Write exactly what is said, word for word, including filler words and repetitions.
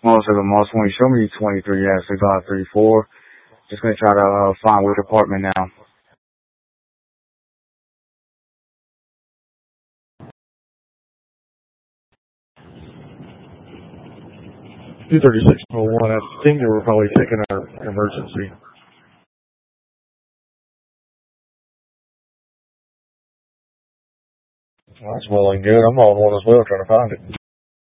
Mall seven, Mall twenty, show me twenty-three, yeah, six five three four. Just gonna try to uh, find which apartment now. two thirty-six oh one, I think they were probably taking our emergency. Well, that's well and good. I'm on one as well trying to find it.